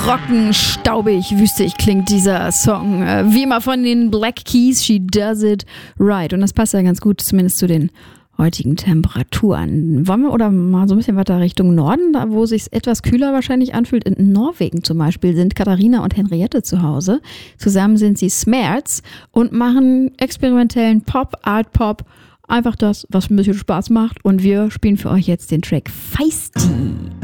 trocken, staubig, wüstig klingt dieser Song. Wie immer von den Black Keys, She Does It Right. Und das passt ja ganz gut, zumindest zu den heutigen Temperaturen. Wollen wir oder mal so ein bisschen weiter Richtung Norden, da wo es sich etwas kühler wahrscheinlich anfühlt. In Norwegen zum Beispiel sind Katharina und Henriette zu Hause. Zusammen sind sie Smerts und machen experimentellen Pop, Art Pop. Einfach das, was ein bisschen Spaß macht. Und wir spielen für euch jetzt den Track Feisty.